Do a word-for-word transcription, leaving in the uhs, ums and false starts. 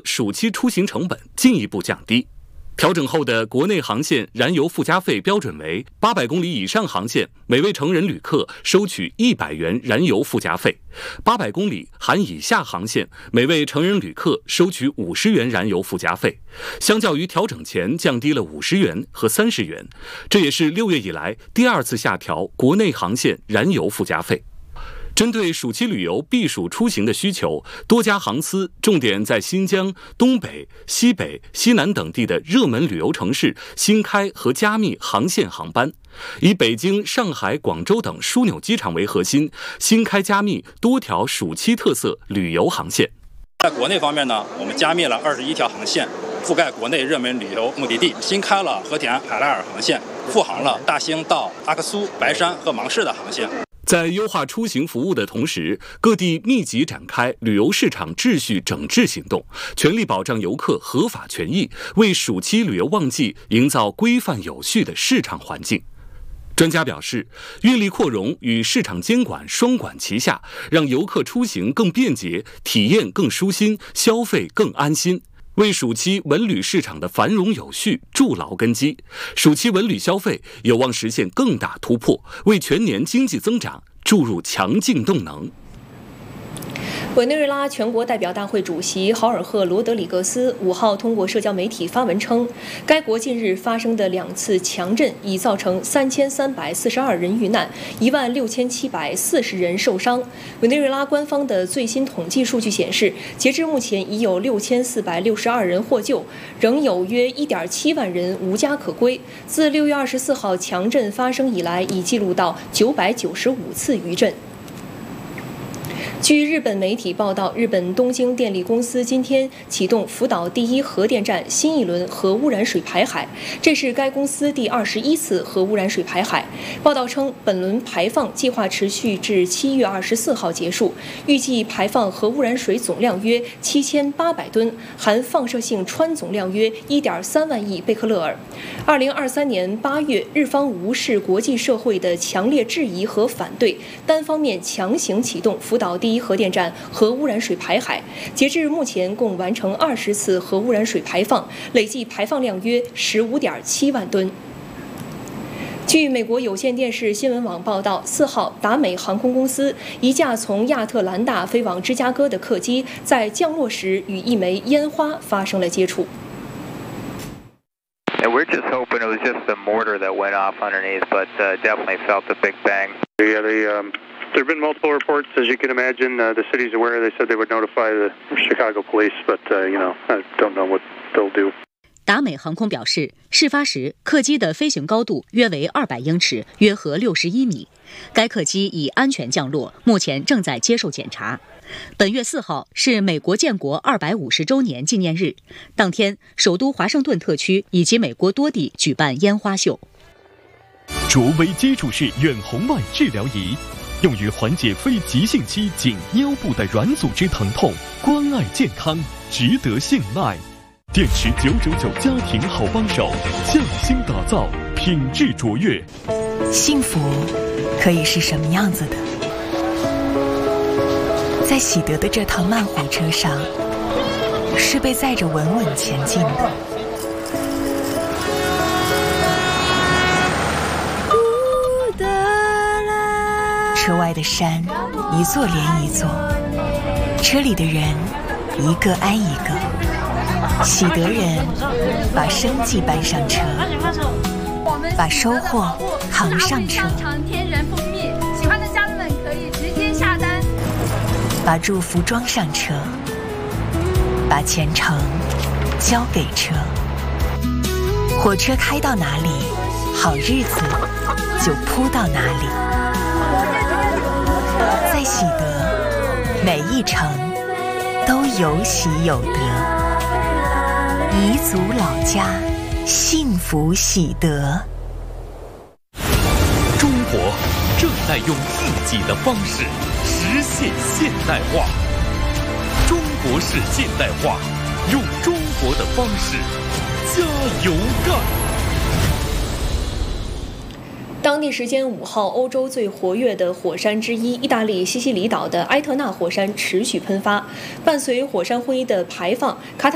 暑期出行成本进一步降低。调整后的国内航线燃油附加费标准为八百公里以上航线每位成人旅客收取一百元燃油附加费，八百公里含以下航线每位成人旅客收取五十元燃油附加费，相较于调整前降低了五十元和三十元，这也是六月以来第二次下调国内航线燃油附加费。针对暑期旅游避暑出行的需求，多家航司重点在新疆、东北、西北、西南等地的热门旅游城市新开和加密航线航班，以北京、上海、广州等枢纽机场为核心，新开加密多条暑期特色旅游航线。 在国内方面呢，我们加密了二十一条航线，覆盖国内热门旅游目的地，新开了和田海拉尔航线，复航了大兴到阿克苏、白山和芒市的航线。 在优化出行服务的同时，各地密集展开旅游市场秩序整治行动，全力保障游客合法权益，为暑期旅游旺季营造规范有序的市场环境。专家表示，运力扩容与市场监管双管齐下，让游客出行更便捷，体验更舒心，消费更安心，为暑期文旅市场的繁荣有序筑牢根基。暑期文旅消费有望实现更大突破，为全年经济增长注入强劲动能。 委内瑞拉全国代表大会主席豪尔赫·罗德里格斯五号通过社交媒体发文称，该国近日发生的两次强震已造成三千三百四十二人遇难，一万六千七百四十人受伤。委内瑞拉官方的最新统计数据显示，截至目前已有六千四百六十二人获救，仍有约一点七万人无家可归。自六月二十四号强震发生以来，已记录到九百九十五次余震。据日本媒体报道，日本东京电力公司今天启动福岛第一核电站新一轮核污染水排海，这是该公司第二十一次核污染水排海。报道称，本轮排放计划持续至七月二十四号结束，预计排放核污染水总量约七千八百吨，含放射性氚总量约一点三万亿贝克勒尔。二零二三年八月，日方无视国际社会的强烈质疑和反对，单方面强行启动福岛第一核电站核污染水排海，截至目前共完成二十次核污染水排放，累计排放量约十五点七万吨。据美国有线电视新闻网报道，四号，达美航空公司一架从亚特兰大飞往芝加哥的客机在降落时与一枚烟花发生了接触。 And we're just hoping it was just the mortar that went off underneath, but uh, definitely felt a big bang. Yeah, they, um, there have been multiple reports, as you can imagine. Uh, the city's aware. They said they would notify the Chicago police, but, uh, you know, I don't know what they'll do. 达美航空表示，事发时客机的飞行高度约为二百英尺，约合六十一米。该客机已安全降落，目前正在接受检查。本月四号是美国建国二百五十周年纪念日，当天，首都华盛顿特区以及美国多地举办烟花秀。 卓威接触式远红外治疗仪，用于缓解非急性期颈腰部的软组织疼痛，关爱健康，值得信赖。电池九九九家庭好帮手，匠心打造，品质卓越。 幸福可以是什么样子的？在喜德的这趟慢火车上，是被载着稳稳前进的。车外的山一座连一座，车里的人一个挨一个。喜德人把生计搬上车，把收获扛上车。 天然蜂蜜，喜欢的家人们可以直接下单。 把祝福装上车，把前程交给车。火车开到哪里，好日子就铺到哪里。在喜德，每一程都有喜有得。彝族老家，幸福喜得。 中国正在用自己的方式实现现代化。中国式现代化，用中国的方式加油干。 当地时间五号，欧洲最活跃的火山之一——意大利西西里岛的埃特纳火山持续喷发，伴随火山灰的排放，卡塔